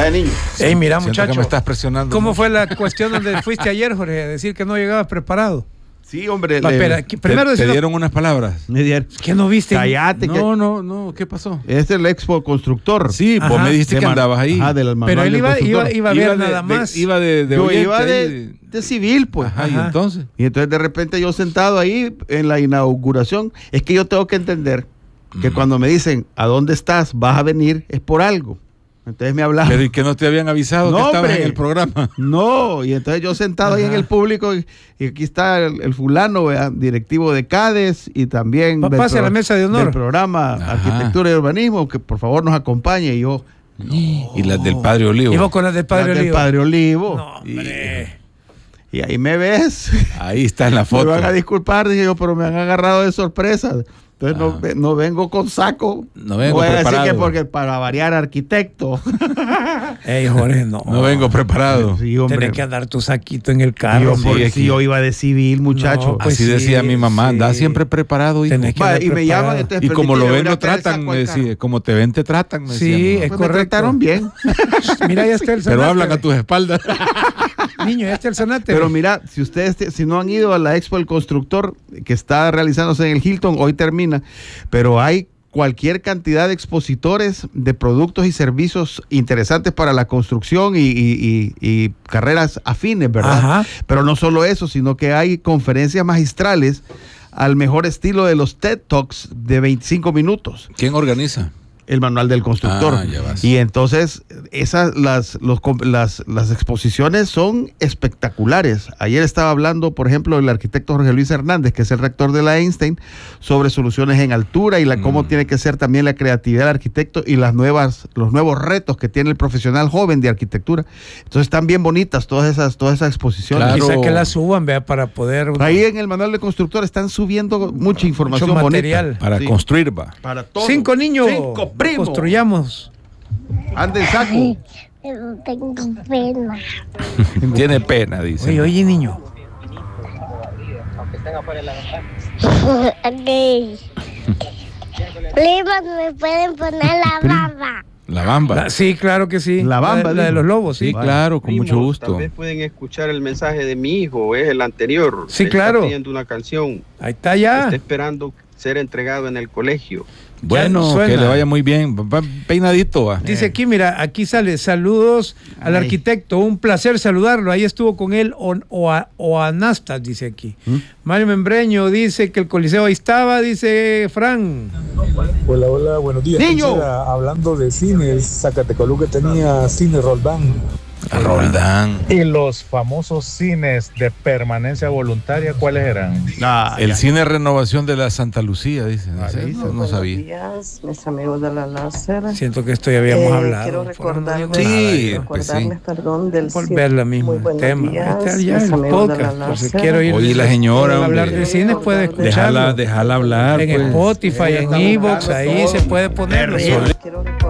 Vaya, niño. Ey, mira, Siento muchacho, que me estás presionando. ¿cómo fue la cuestión donde fuiste ayer, Jorge, a decir que no llegabas preparado? Sí, hombre. Espera, primero te dieron unas palabras. ¿Qué no viste? Cállate. No, ¿qué pasó? Es el Expo Constructor. Sí, vos me dijiste que andabas ahí. Pero él iba a ver nada más. Iba de yo oyente iba ahí. de civil, pues. Ajá, ¿y entonces? Y entonces de repente yo sentado ahí en la inauguración, es que yo tengo que entender que cuando me dicen, ¿a dónde estás? ¿Vas a venir? Es por algo. Entonces me hablaban. Pero ¿y que no te habían avisado que estabas en el programa? No, y entonces yo sentado ahí en el público y aquí está el fulano, directivo de CADES y también pase a la mesa de honor del programa Arquitectura y Urbanismo, que por favor nos acompañe. Y yo, no. Y las del Padre Olivo. Y vos con las del Padre Olivo. Del Padre Olivo. No, hombre. Y ahí me ves. Ahí está en la foto. Me van a disculpar, dije yo, pero me han agarrado de sorpresa. Entonces no vengo con saco. No vengo voy a preparado. decir que porque para variar arquitecto. Ey, Jorge, no. No vengo preparado. Sí, hombre. Tenés que andar tu saquito en el carro. Si yo iba de civil, muchacho. No, pues así decía mi mamá, anda siempre preparado. Hijo. Tenés que andar Y me preparado. llaman. Entonces, Y como lo ven, lo tratan, tratan. Me decía, como te ven, te tratan. Me Sí, decía, es pues correcto. me trataron bien. Mira, ya está el pero Zanate. hablan a tus espaldas. Niño, ya está el Zanate. Pero mira, si ustedes si no han ido a la Expo del Constructor, que está realizándose en el Hilton, hoy termina, pero hay cualquier cantidad de expositores de productos y servicios interesantes para la construcción y carreras afines, ¿verdad? Ajá. Pero no solo eso, sino que hay conferencias magistrales al mejor estilo de los TED Talks de 25 minutos. ¿Quién organiza? El manual del constructor. Ya vas. Y entonces las exposiciones son espectaculares. Ayer estaba hablando, por ejemplo, el arquitecto Jorge Luis Hernández, que es el rector de la Einstein, sobre soluciones en altura y cómo tiene que ser también la creatividad del arquitecto y los nuevos retos que tiene el profesional joven de arquitectura. Entonces están bien bonitas todas esas exposiciones. Claro. Quizá que las suban, vea, para poder... Ahí en el manual del constructor están subiendo mucha información mucho bonita. material. Para construir, va. Para todo. 5 niños. 5 primos. Construyamos. Anda en saco. Tengo pena. Tiene pena, dice. Oye, niño. Ok. Prima, ¿me pueden poner la bamba? La bamba. Sí, claro que sí. La bamba. La de los lobos, sí. Sí, claro, con mucho gusto. Tal vez pueden escuchar el mensaje de mi hijo, es el anterior. Sí, Él claro. Está pidiendo una canción. Ahí está ya. Está esperando ser entregado en el colegio. Bueno, suena. que le vaya muy bien. Va peinadito, va. Dice aquí, mira, aquí sale, saludos al arquitecto, un placer saludarlo, ahí estuvo con él o Anastas, dice aquí. Mario Membreño dice que el Coliseo ahí estaba, dice Fran. Hola, buenos días. Niño. Hablando de cines, Zacatecoluca tenía cine Roldán. Roldán. ¿Y los famosos cines de permanencia voluntaria cuáles eran? El cine Renovación de la Santa Lucía, dice. No sabía. Buenos días, mis amigos de la láser. Siento que esto ya habíamos hablado. Quiero recordarles, perdón, del volver la misma tema. Días, Está ya mis el amigos de podcast. la Por si láser. Oye, quiero ir la señora, hablar hombre. de cine, puede escucharlo. Déjala hablar. En pues. Spotify, en Evox, ahí se puede ponerlo. Quiero